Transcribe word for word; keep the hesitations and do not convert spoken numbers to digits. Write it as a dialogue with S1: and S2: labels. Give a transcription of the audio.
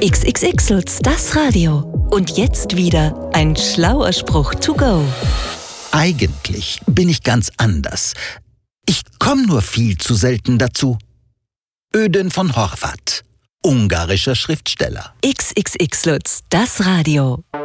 S1: XXX-Lutz, das Radio. Und jetzt wieder ein schlauer Spruch to go.
S2: Eigentlich bin ich ganz anders. Ich komme nur viel zu selten dazu. Ödön von Horvath, ungarischer Schriftsteller.
S1: XXX-Lutz, das Radio.